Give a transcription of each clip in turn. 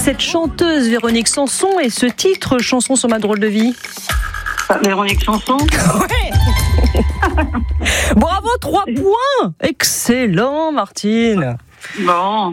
cette chanteuse Véronique Sanson et ce titre Chanson sur ma drôle de vie. Véronique Sanson. Ouais. Bravo, 3 points. Excellent, Martine. Bon.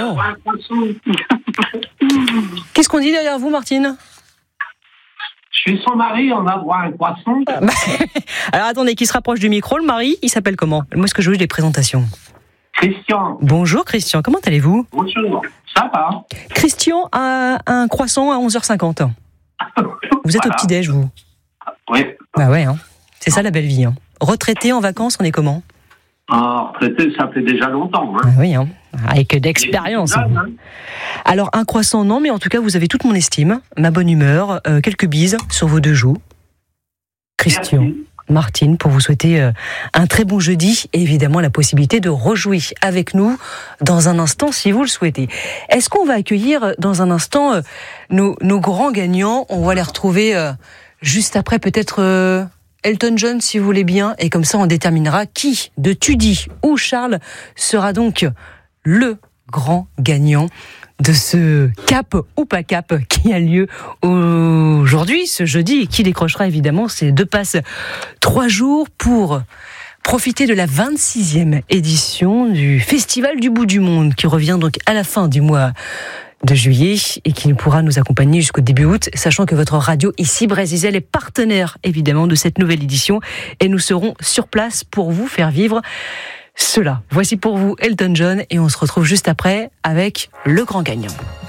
Qu'est-ce qu'on dit derrière vous, Martine? Je suis son mari, on a droit à un croissant. Alors attendez, qui se rapproche du micro, le mari, il s'appelle comment? Moi, ce que je veux, les présentations. Christian. Bonjour Christian, comment allez-vous? Bonjour. Ça va. Christian a un croissant à 11h50. Vous êtes au petit-déj, vous? Oui. Bah ouais, hein. C'est ça la belle vie. Hein. Retraité en vacances, on est comment? Retraité, ça fait déjà longtemps. Hein. Ah oui, hein. Avec d'expérience. Jeune, hein. Alors, un croissant, non, mais en tout cas, vous avez toute mon estime, ma bonne humeur, quelques bises sur vos 2 joues. Christian, Merci. Martine, pour vous souhaiter un très bon jeudi et évidemment la possibilité de rejouer avec nous dans un instant si vous le souhaitez. Est-ce qu'on va accueillir dans un instant nos grands gagnants? On va les retrouver juste après peut-être Elton John si vous voulez bien, et comme ça on déterminera qui de Tudy ou Charles sera donc le grand gagnant de ce cap ou pas cap qui a lieu aujourd'hui, ce jeudi, et qui décrochera évidemment ces 2 passes 3 jours pour profiter de la 26e édition du Festival du Bout du Monde qui revient donc à la fin du mois de juillet et qui pourra nous accompagner jusqu'au début août, sachant que votre radio ici, Brésil, est partenaire évidemment de cette nouvelle édition et nous serons sur place pour vous faire vivre cela. Voici pour vous Elton John et on se retrouve juste après avec le grand gagnant.